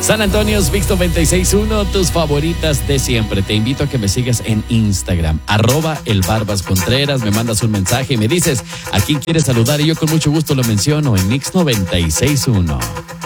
San Antonio's Mix 96.1, tus favoritas de siempre. Te invito a que me sigas en Instagram, @elbarbascontreras. Me mandas un mensaje y me dices a quién quieres saludar y yo con mucho gusto lo menciono en Mix 96.1.